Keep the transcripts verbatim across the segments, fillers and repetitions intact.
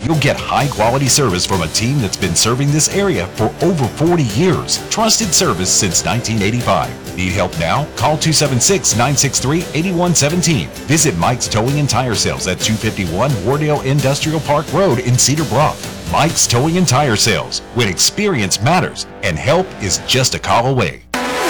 You'll get high-quality service from a team that's been serving this area for over forty years. Trusted service since nineteen eighty-five. Need help now? Call two seven six, nine six three, eight one one seven. Visit Mike's Towing and Tire Sales at two fifty-one Wardale Industrial Park Road in Cedar Bluff. Mike's Towing and Tire Sales, when experience matters and help is just a call away.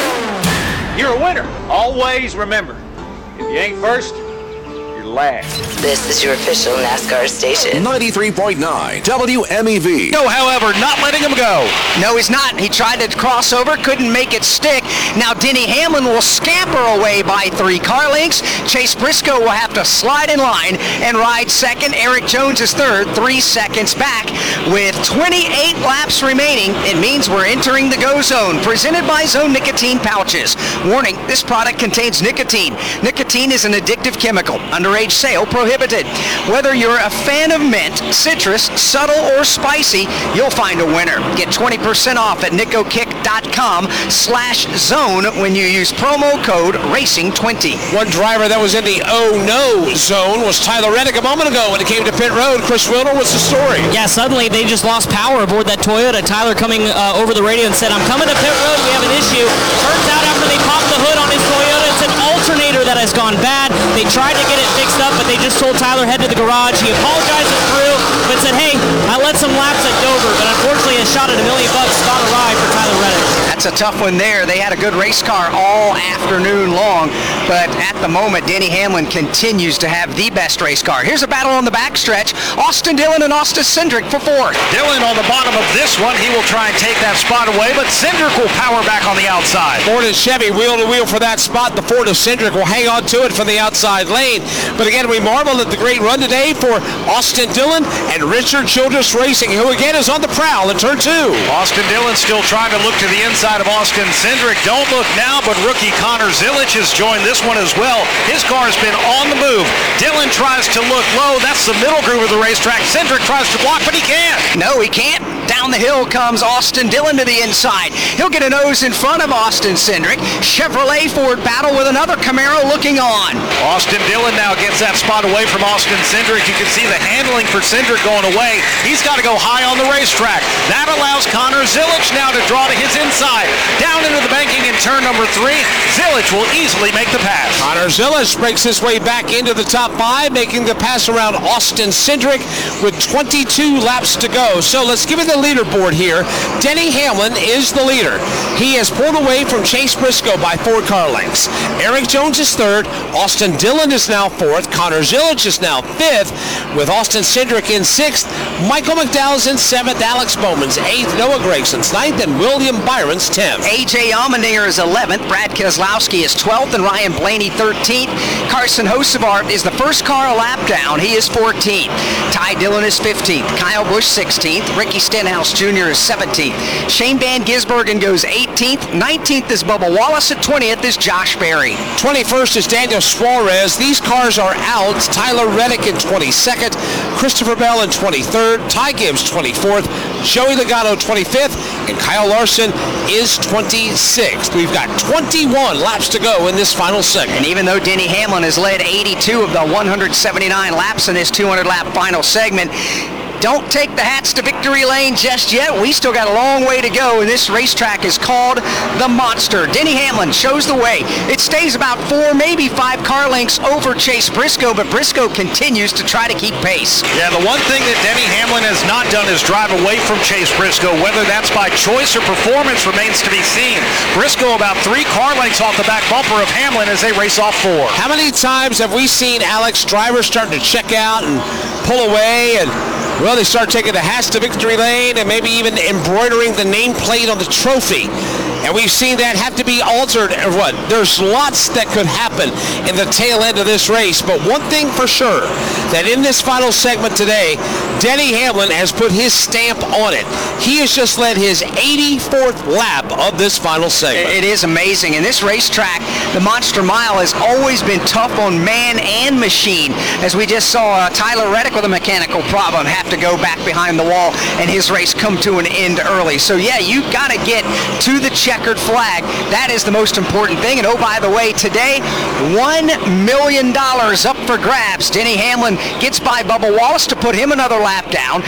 You're a winner. Always remember, if you ain't first, you're last. This is your official NASCAR station. ninety-three point nine W M E V. No, however, not letting him go. No, he's not. He tried to cross over, couldn't make it stick. Now Denny Hamlin will scamper away by three car lengths. Chase Briscoe will have to slide in line and ride second. Eric Jones is third, three seconds back. With twenty-eight laps remaining, it means we're entering the go zone. Presented by Zone Nicotine Pouches. Warning, this product contains nicotine. Nicotine is an addictive chemical. Underage sale prohibited. Whether you're a fan of mint, citrus, subtle, or spicy, you'll find a winner. Get twenty percent off at nicokick.com slash zone when you use promo code racing twenty. One driver that was in the oh no zone was Tyler Reddick a moment ago when it came to pit road. Chris Wilder, what's the story? Yeah, suddenly they just lost power aboard that Toyota. Tyler coming uh, over the radio and said, I'm coming to pit road, we have an issue. Turns out after they popped the hood on his Toyota, it's an alternator that has gone bad. They tried to get it fixed up, but they just told Tyler head to the garage. He apologized and through, but said, hey, I led some laps at Dover, but unfortunately a shot at a million bucks gone awry for Tyler Reddick. That's a tough one there. They had a good race car all afternoon long, but at the moment, Denny Hamlin continues to have the best race car. Here's a battle on the backstretch. Austin Dillon and Austin Cindric for fourth. Dillon on the bottom of this one. He will try and take that spot away, but Cindric will power back on the outside. Ford and Chevy wheel to wheel for that spot. The Ford of Cindric will hang on to it from the outside lane. But again, we marvel at the great run today for Austin Dillon and Richard Childress Racing, who again is on the prowl in turn two. Austin Dillon still trying to look to the inside of Austin Cindric. Don't look now, but rookie Connor Zilic has joined this one as well. His car has been on the move. Dillon tries to look low. That's the middle groove of the racetrack. Cindric tries to block, but he can't. No, he can't. Down the hill comes Austin Dillon to the inside. He'll get a nose in front of Austin Cindric. Chevrolet Ford battle with another Camaro looking on. Austin Dillon now gets that spot away from Austin Cindric. You can see the handling for Cindric going away. He's got to go high on the racetrack. That allows Connor Zilic now to draw to his inside. Down into the banking in turn number three. Zilic will easily make the pass. Connor Zilic breaks his way back into the top five, making the pass around Austin Cindric with twenty-two laps to go. So let's give it the leaderboard here. Denny Hamlin is the leader. He has pulled away from Chase Briscoe by four car lengths. Eric Jones is third. Austin Dillon is now fourth. Connor Zilic is now fifth, with Austin Cindric in sixth. Michael McDowell's in seventh. Alex Bowman's eighth. Noah Gregson's ninth, and William Byron's tenth. A J Allmendinger is eleventh. Brad Keselowski is twelfth, and Ryan Blaney thirteenth. Carson Hocevar is the first car a lap down. He is fourteenth. Ty Dillon is fifteenth. Kyle Busch sixteenth. Ricky Stenhouse Junior is seventeenth. Shane Van Gisbergen goes eighteenth. nineteenth is Bubba Wallace. At twentieth is Josh Berry. twenty-first is Daniel Suarez. These cars are out. Tyler Reddick in twenty-second. Christopher Bell in twenty-third. Ty Gibbs twenty-fourth. Joey Logano twenty-fifth. And Kyle Larson is twenty-sixth. We've got twenty-one laps to go in this final segment. And even though Denny Hamlin has led eighty-two of the one hundred seventy-nine laps in this two hundred lap final segment, don't take the hats to victory lane just yet. We still got a long way to go, and this racetrack is called the Monster. Denny Hamlin shows the way. It stays about four, maybe five car lengths over Chase Briscoe, but Briscoe continues to try to keep pace. Yeah, the one thing that Denny Hamlin has not done is drive away from Chase Briscoe. Whether that's by choice or performance remains to be seen. Briscoe about three car lengths off the back bumper of Hamlin as they race off four. How many times have we seen Alex drivers starting to check out and pull away, and well, they start taking the hats to victory lane and maybe even embroidering the nameplate on the trophy. And we've seen that have to be altered or what? There's lots that could happen in the tail end of this race. But one thing for sure, that in this final segment today, Denny Hamlin has put his stamp on it. He has just led his eighty-fourth lap of this final segment. It is amazing. In this racetrack, the Monster Mile has always been tough on man and machine. As we just saw uh, Tyler Reddick with a mechanical problem have to go back behind the wall and his race come to an end early. So yeah, you've got to get to the checkered flag. That is the most important thing. And oh, by the way, today, one million dollars up for grabs. Denny Hamlin gets by Bubba Wallace to put him another lap down.